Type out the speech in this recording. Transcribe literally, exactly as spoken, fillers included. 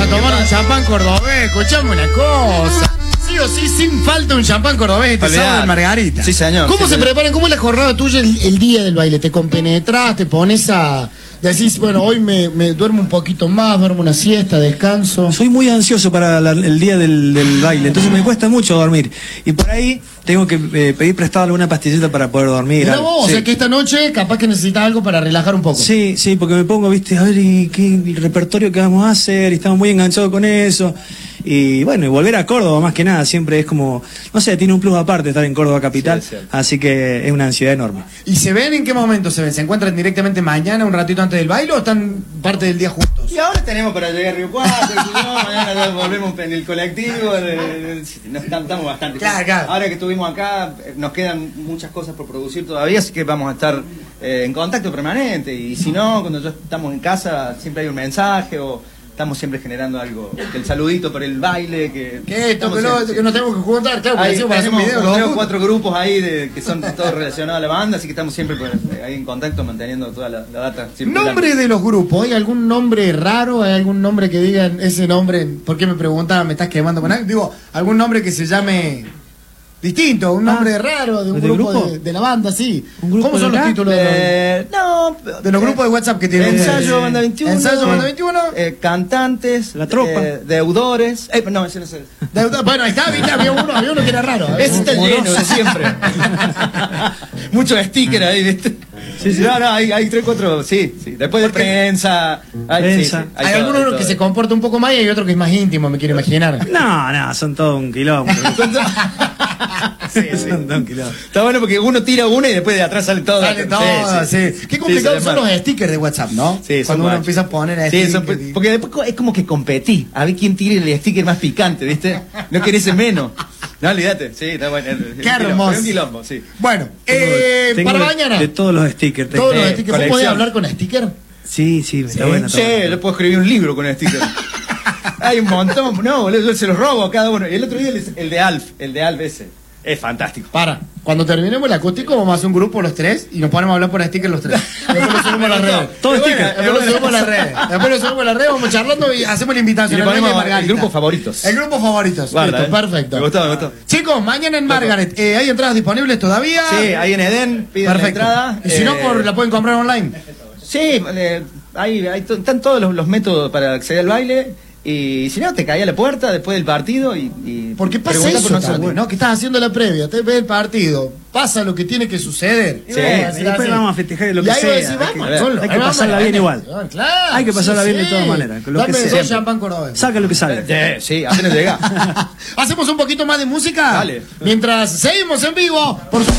tomar un champán cordobés. Escuchame una cosa. Sí o sí, sin falta un champán cordobés este sábado en Margarita. Sí, señor. ¿Cómo sí, se señor. preparan? ¿Cómo es la jornada tuya el, el día del baile? ¿Te compenetras? ¿Te pones a...? Decís, bueno, hoy me, me duermo un poquito más, duermo una siesta, descanso. Soy muy ansioso para la, el día del, del baile, entonces me cuesta mucho dormir. Y por ahí tengo que eh, pedir prestado alguna pastillita para poder dormir. Mira vos, sí. O sea que esta noche capaz que necesitas algo para relajar un poco. Sí, sí, porque me pongo, viste, a ver, ¿y qué el repertorio que vamos a hacer? Y estamos muy enganchados con eso. Y bueno, y volver a Córdoba más que nada, siempre es como, no sé, tiene un plus aparte estar en Córdoba capital, Sí, así que es una ansiedad enorme. ¿Y se ven en qué momento se ven? ¿Se encuentran directamente mañana, un ratito antes del baile o están parte del día juntos? Y ahora tenemos para llegar a Río Cuatro, no, mañana ya volvemos en el colectivo, eh, nos cantamos bastante. Claro, claro. Ahora que estuvimos acá, eh, nos quedan muchas cosas por producir todavía, así que vamos a estar eh, en contacto permanente. Y si no, cuando ya estamos en casa, siempre hay un mensaje o estamos siempre generando algo. Que el saludito por el baile, que... ¿Qué esto, que, estamos no, en- que nos tenemos que juntar? Claro, porque Ahí decimos para hacer un tenemos video. tres ¿no? o cuatro grupos ahí de, que son todos relacionados a la banda, así que estamos siempre pues, ahí en contacto, manteniendo toda la, la data. Nombre de los grupos, ¿hay algún nombre raro? ¿Hay algún nombre que digan ese nombre? ¿Por qué me preguntaban, me estás quemando con algo? Digo, algún nombre que se llame distinto, un nombre Ah, raro de un ¿de grupo, grupo? De, de la banda, sí. ¿Un grupo ¿Cómo son de los acá? títulos de los, Eh, no, de los grupos de WhatsApp que tienen? Ensayo Banda veintiuno. Ensayo Banda veintiuno. Eh, cantantes. La tropa. eh, deudores. Eh, no, ese no es el. De- bueno, ahí está, ¿viste? Había uno, había uno que era raro. Ese está Como lleno no. de siempre. Muchos stickers ahí, ¿viste? Sí, sí. No, no, hay, hay tres, cuatro. Sí, sí. Después de prensa. Hay, Prensa. sí, sí, Hay todo, alguno todo. que se comporta un poco más y hay otro que es más íntimo, me quiero imaginar. No, no, son todo un kilómetro. Sí, sí. Son todo un kilómetro. Está bueno porque uno tira una y después de atrás sale todo. Sale todo, sí, Qué complicado Sí, son además. los stickers de WhatsApp, ¿no? Sí, son Cuando uno machos. empieza a poner Sí, stickers. son- y- porque después co- es como que competí. A ver quién tira el sticker más picante, ¿viste? No querés el menos. No, olvídate. Sí, está bueno. Qué hermoso. Es un quilombo, sí. Bueno, eh, Tengo para de- mañana. De todos los stickers. tengo. Todos los eh, stickers. ¿Vos colección. podés hablar con sticker? Sí, sí, está Sí, bueno. está Sí, bueno. yo puedo escribir un libro con el sticker. Hay un montón. No, boludo, yo se los robo a cada uno. El otro día el, el de Alf, el de Alf ese. Es fantástico. Para. Cuando terminemos el acústico vamos a hacer un grupo los tres y nos ponemos a hablar por sticker los tres. Después lo subimos a las redes. Todo Pero sticker. bueno, Después lo subimos a las redes. Después lo subimos a las redes, vamos charlando y hacemos la Y invitación. le al baile ponemos de el Margarita. grupo favoritos. El grupo favoritos. Guarda, Listo, eh. perfecto. Me gustó, me gustó. Chicos, mañana en Margaret, eh, ¿hay entradas disponibles todavía? Sí, ahí en Edén, piden la Perfecto. entrada. Y si no, eh, por, la pueden comprar online. Sí, eh, ahí, ahí to- están todos los, los métodos para acceder al baile. Y si no, te caía a la puerta después del partido y... y Porque pasa preguntá eso por nosotros. también, ¿no? Que estás haciendo la previa, te ves el partido, pasa lo que tiene que suceder. Sí, Y vamos a Y decir después así. vamos a festejar lo Y que ahí sea. vos decís, Hay vamos, que- solo, hay que vamos, pasarla vamos, bien vamos. igual. Claro, Hay que pasarla sí, bien de sí. todas maneras, con lo Dame que dos sea. champán cordobés. Saca lo que sale. Sí, sí, apenas llega. Hacemos un poquito más de música. Dale. Mientras seguimos en vivo. Por su